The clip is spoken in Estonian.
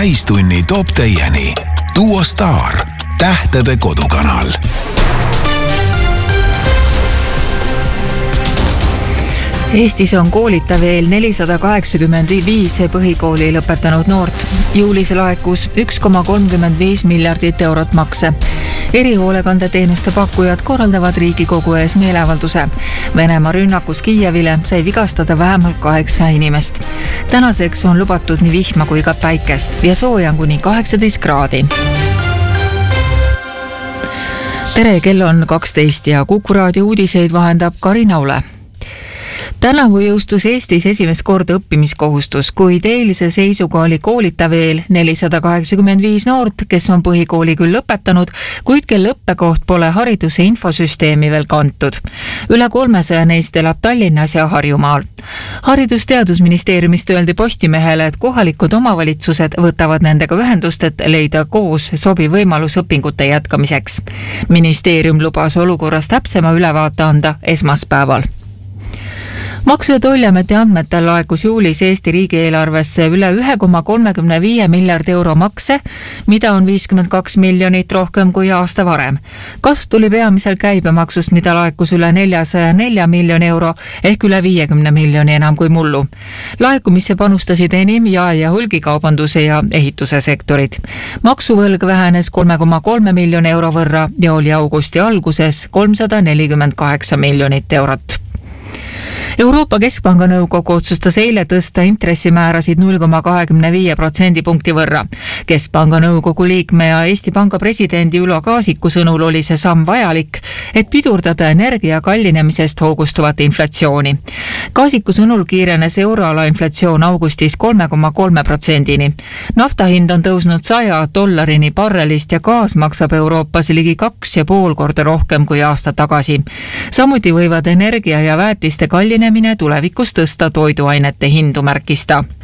täistunni toob teieni Duo Star, tähtede kodukanal. Eestis on koolita veel 485 põhikooli lõpetanud noort. Juulis laekus 1,35 miljardit eurot makse. Erihoolekandeteenuste pakkujad korraldavad Riigikogu ees meeleavalduse. Venemaa rünnakus Kiievile sai vigastada vähemalt 8 inimest. Tänaseks on lubatud nii vihma kui ka päikest ja sooja kuni 18 kraadi. Tere, kell on 12 ja Kuku Raadio uudiseid vahendab Karina Ule. Tänavu jõustus Eestis esimest korda õppimiskohustus, kuid eilse seisuga oli koolita veel 485 noort, kes on põhikooli küll lõpetanud, kuid kelle õppekoht pole hariduse infosüsteemi veel kantud. Üle 300 neist elab Tallinnas ja Harjumaal. Haridus-Teadusministeeriumist öeldi Postimehele, et kohalikud omavalitsused võtavad nendega ühendust, et leida koos sobiv võimalus õpingute jätkamiseks. Ministeerium lubas olukorrast täpsema ülevaate anda esmaspäeval. Maksu- ja Tolliameti andmetel laekus juulis Eesti riigieelarvesse üle 1,35 miljardi euro makse, mida on 52 miljonit rohkem kui aasta varem. Kasv tuli peamiselt käibemaksust, mida laekus üle 404 miljoni euro ehk üle 50 miljoni enam kui mullu. Laekumisse panustasid enim jae- ja hulgikaubanduse ja ehituse sektorid. Maksuvõlg vähenes 3,3 miljoni euro võrra ja oli augusti alguses 348 miljonit eurot. Euroopa Keskpanga nõukogu otsustas eile tõsta intressimäärasid 0,25% võrra. Keskpanga nõukogu liikme ja Eesti Panga presidendi Ülo Kaasiku sõnul oli see samm vajalik, et pidurdada energia kallinemisest hoogustuvat inflatsiooni. Kaasiku sõnul kiirenes euroala inflatsioon augustis 3,3%-ni. Nafta hind on tõusnud $100 barrelist ja gaas maksab Euroopas ligi 2,5 korda rohkem kui aasta tagasi. Samuti võivad energia ja väetiste kallinemine tulevikus tõsta toiduainete hindu, märkis ta.